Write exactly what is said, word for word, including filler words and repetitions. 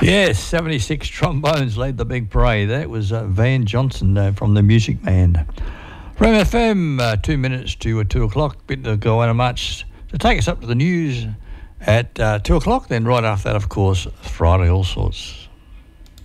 Yes, seventy-six trombones led the big parade. That was uh, Van Johnson uh, from the Music Man. Rem F M, uh, two minutes to uh, two o'clock. Bit to go on a march to take us up to the news at uh, two o'clock. Then right after that, of course, Friday All Sorts.